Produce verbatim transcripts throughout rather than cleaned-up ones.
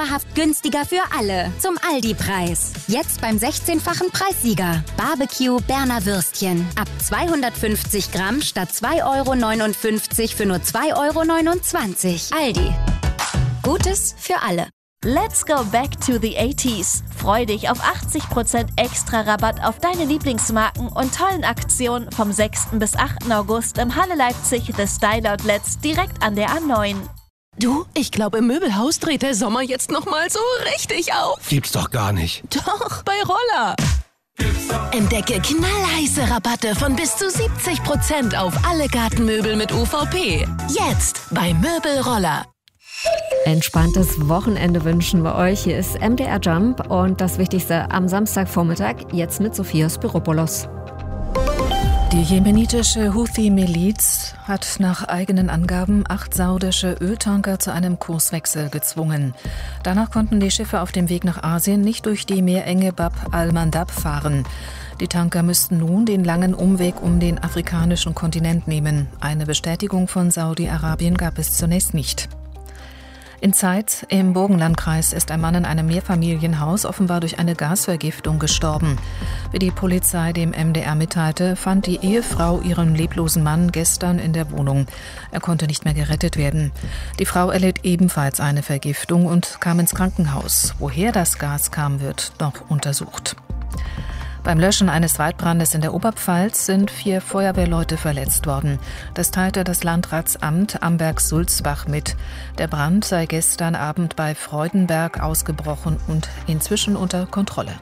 Dauerhaft günstiger für alle. Zum Aldi-Preis. Jetzt beim sechzehnfachen Preissieger. Barbecue Berner Würstchen. Ab zweihundertfünfzig Gramm statt zwei Euro neunundfünfzig für nur zwei Euro neunundzwanzig. Aldi. Gutes für alle. Let's go back to the eighties. Freu dich auf achtzig Prozent extra Rabatt auf deine Lieblingsmarken und tollen Aktionen vom sechsten bis achten August im Halle Leipzig The Style Outlets direkt an der A neun. Du, ich glaube, im Möbelhaus dreht der Sommer jetzt noch mal so richtig auf. Gibt's doch gar nicht. Doch, bei Roller. Entdecke knallheiße Rabatte von bis zu siebzig Prozent auf alle Gartenmöbel mit U V P. Jetzt bei Möbelroller. Entspanntes Wochenende wünschen wir euch. Hier ist M D R Jump und das Wichtigste am Samstagvormittag, jetzt mit Sophia Spiropoulos. Die jemenitische Houthi-Miliz hat nach eigenen Angaben acht saudische Öltanker zu einem Kurswechsel gezwungen. Danach konnten die Schiffe auf dem Weg nach Asien nicht durch die Meerenge Bab al-Mandab fahren. Die Tanker müssten nun den langen Umweg um den afrikanischen Kontinent nehmen. Eine Bestätigung von Saudi-Arabien gab es zunächst nicht. In Zeitz im Burgenlandkreis ist ein Mann in einem Mehrfamilienhaus offenbar durch eine Gasvergiftung gestorben. Wie die Polizei dem M D R mitteilte, fand die Ehefrau ihren leblosen Mann gestern in der Wohnung. Er konnte nicht mehr gerettet werden. Die Frau erlitt ebenfalls eine Vergiftung und kam ins Krankenhaus. Woher das Gas kam, wird noch untersucht. Beim Löschen eines Waldbrandes in der Oberpfalz sind vier Feuerwehrleute verletzt worden. Das teilte das Landratsamt Amberg-Sulzbach mit. Der Brand sei gestern Abend bei Freudenberg ausgebrochen und inzwischen unter Kontrolle.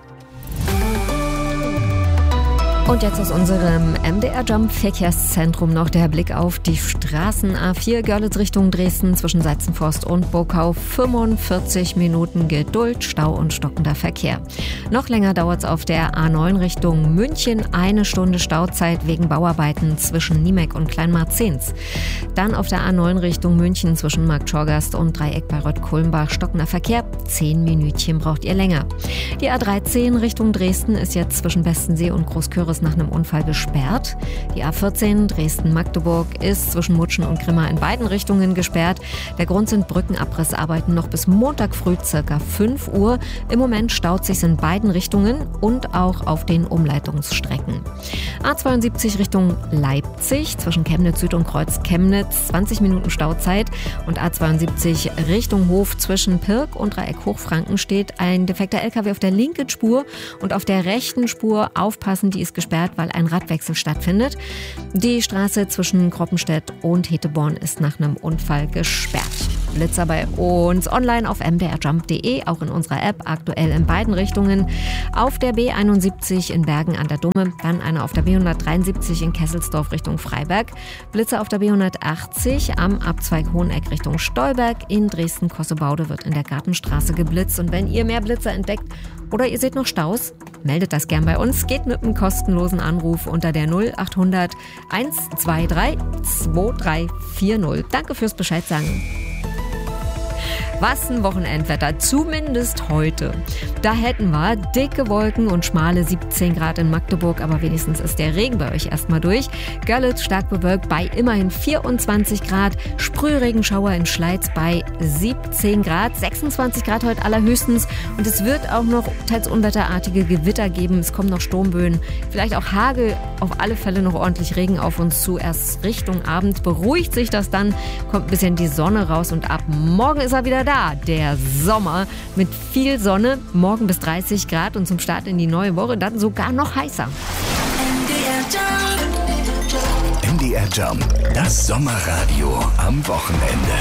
Und jetzt aus unserem M D R Jump Verkehrszentrum noch der Blick auf die Straßen. A vier Görlitz Richtung Dresden zwischen Seizenforst und Burgau. fünfundvierzig Minuten Geduld, Stau und stockender Verkehr. Noch länger dauert es auf der A neun Richtung München. Eine Stunde Stauzeit wegen Bauarbeiten zwischen Niemek und Kleinmarzens. Dann auf der A neun Richtung München zwischen Marktschorgast und Dreieck bei Rott-Kulmbach. Stockender Verkehr. Zehn Minütchen braucht ihr länger. Die A dreizehn Richtung Dresden ist jetzt zwischen Bestensee und Großküritz nach einem Unfall gesperrt. Die A vierzehn Dresden-Magdeburg ist zwischen Mutschen und Grimma in beiden Richtungen gesperrt. Der Grund sind Brückenabrissarbeiten noch bis Montag früh ca. fünf Uhr. Im Moment staut sich in beiden Richtungen und auch auf den Umleitungsstrecken. A zweiundsiebzig Richtung Leipzig zwischen Chemnitz Süd und Kreuz Chemnitz zwanzig Minuten Stauzeit und A zweiundsiebzig Richtung Hof zwischen Pirk und Dreieck Hochfranken steht ein defekter L K W auf der linken Spur und auf der rechten Spur aufpassen, die ist gesperrt, weil ein Radwechsel stattfindet. Die Straße zwischen Kroppenstedt und Heteborn ist nach einem Unfall gesperrt. Blitzer bei uns online auf m d r jump punkt d e, auch in unserer App, aktuell in beiden Richtungen. Auf der B einundsiebzig in Bergen an der Dumme, dann einer auf der B hundertdreiundsiebzig in Kesselsdorf Richtung Freiberg. Blitzer auf der B hundertachtzig am Abzweig Hoheneck Richtung Stolberg. In Dresden-Kossebaude wird in der Gartenstraße geblitzt. Und wenn ihr mehr Blitzer entdeckt oder ihr seht noch Staus, meldet das gern bei uns. Geht mit einem kostenlosen Anruf unter der null achthundert hundertdrei zweiundzwanzig vierzig. Danke fürs Bescheid sagen. Was ein Wochenendwetter, zumindest heute. Da hätten wir dicke Wolken und schmale siebzehn Grad in Magdeburg, aber wenigstens ist der Regen bei euch erstmal durch. Görlitz stark bewölkt bei immerhin vierundzwanzig Grad, Sprühregenschauer in Schleiz bei siebzehn Grad, sechsundzwanzig Grad heute allerhöchstens und es wird auch noch teils unwetterartige Gewitter geben, es kommen noch Sturmböen, vielleicht auch Hagel, auf alle Fälle noch ordentlich Regen auf uns zu. Erst Richtung Abend beruhigt sich das dann, kommt ein bisschen die Sonne raus und ab morgen ist er wieder da, der Sommer mit viel Sonne, morgen bis dreißig Grad und zum Start in die neue Woche dann sogar noch heißer. M D R Jump, das Sommerradio am Wochenende.